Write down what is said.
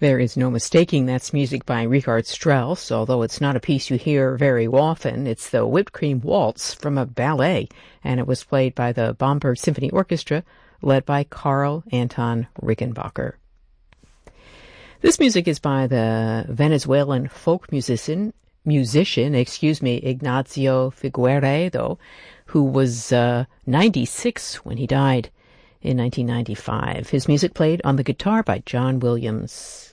There is no mistaking that's music by Richard Strauss, although it's not a piece you hear very often. It's the Whipped Cream Waltz from a ballet, and it was played by the Bamberg Symphony Orchestra, led by Karl Anton Rickenbacker. This music is by the Venezuelan folk musician, Ignacio Figueiredo, who was 96 when he died in 1995. His music played on the guitar by John Williams.